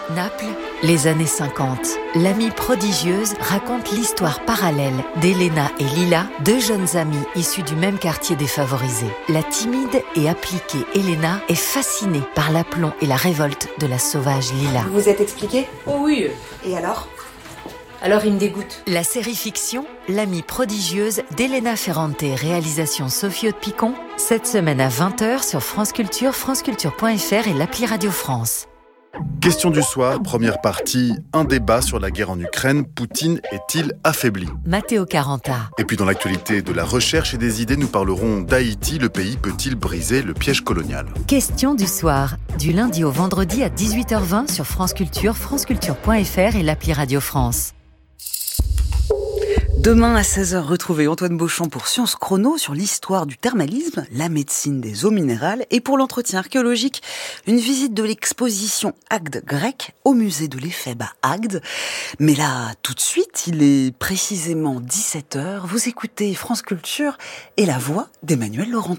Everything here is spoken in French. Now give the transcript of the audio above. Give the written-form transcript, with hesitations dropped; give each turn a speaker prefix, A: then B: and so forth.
A: Naples, les années 50. L'amie prodigieuse raconte l'histoire parallèle d'Elena et Lila, deux jeunes amies issues du même quartier défavorisé. La timide et appliquée Elena est fascinée par l'aplomb et la révolte de la sauvage Lila.
B: Vous vous êtes expliqué ?
C: Oh oui.
B: Et alors ?
C: Alors il me dégoûte.
A: La série fiction L'amie prodigieuse d'Elena Ferrante, réalisation Sophie Haute-Picon, cette semaine à 20h sur France Culture, franceculture.fr et l'appli Radio France.
D: Question du soir, première partie, un débat sur la guerre en Ukraine. Poutine est-il affaibli ?
A: Matteo Caranta.
D: Et puis dans l'actualité de la recherche et des idées, nous parlerons d'Haïti. Le pays peut-il briser le piège colonial ?
A: Question du soir, du lundi au vendredi à 18h20 sur France Culture, franceculture.fr et l'appli Radio France.
E: Demain à 16h, retrouvez Antoine Beauchamp pour Sciences Chrono sur l'histoire du thermalisme, la médecine des eaux minérales et pour l'entretien archéologique, une visite de l'exposition Agde grecque au musée de l'Éphèbe à Agde. Mais là, tout de suite, il est précisément 17h, vous écoutez France Culture et la voix d'Emmanuel Laurentin.